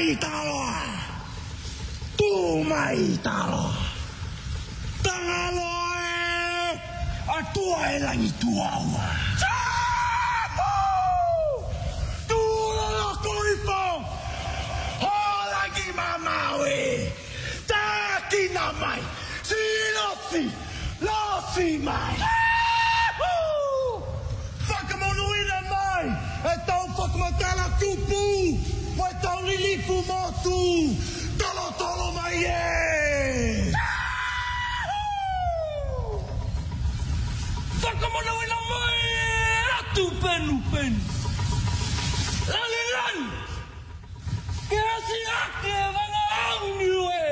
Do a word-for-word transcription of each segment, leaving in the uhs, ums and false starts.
mai taloa. Tu mai taloa. Tangaloe. A tua e langi tuaua. Tulo lo kuipo. Holagi mamawe. Takina mai. Silosi. Losi mai. Whakamonuina mai. E tau whakamatala kupu. Wai tau lilifu motu. Tolo tolo mai e. Whakamonuina mai. Ratu penu penu. Lani lani. Kea si ake wanga au niue.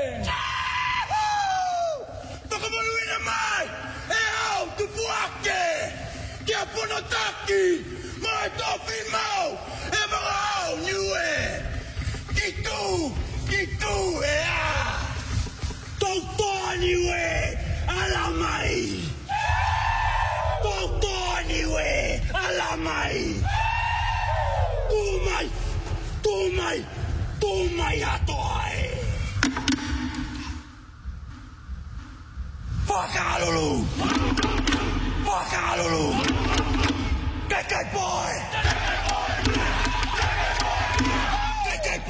Whakamonuina mai. E au tupu ake. Kia pono taki. Mai tofi mau. E wanga au niue. Kitu. Kitu e a. Tautoa niue. Ala mai. Tautoa niue. Ala mai. Tumai. Tumai. Tumai atoa e. Whakalulu. Whakalulu. Kekai boy.